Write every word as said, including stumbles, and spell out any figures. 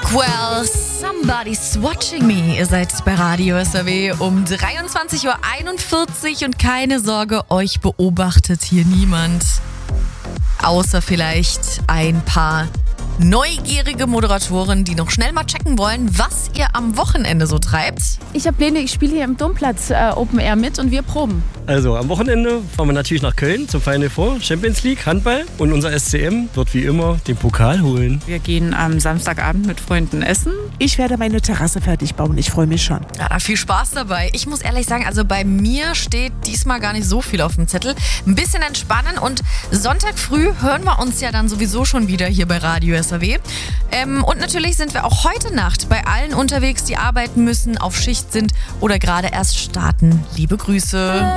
Rockwell, Somebody's Watching Me. Ihr seid bei Radio S R W um dreiundzwanzig Uhr einundvierzig und keine Sorge, euch beobachtet hier niemand. Außer vielleicht ein paar neugierige Moderatoren, die noch schnell mal checken wollen, was ihr am Wochenende so treibt. Ich habe Pläne, ich spiele hier im Domplatz äh, Open Air mit und wir proben. Also am Wochenende fahren wir natürlich nach Köln zum Final Four, Champions League, Handball und unser S C M wird wie immer den Pokal holen. Wir gehen am Samstagabend mit Freunden essen. Ich werde meine Terrasse fertig bauen, ich freue mich schon. Ja, da viel Spaß dabei. Ich muss ehrlich sagen, also bei mir steht diesmal gar nicht so viel auf dem Zettel. Ein bisschen entspannen und Sonntag früh hören wir uns ja dann sowieso schon wieder hier bei Radio S R W. Ähm, und natürlich sind wir auch heute Nacht bei allen unterwegs, die arbeiten müssen, auf Schicht sind oder gerade erst starten. Liebe Grüße.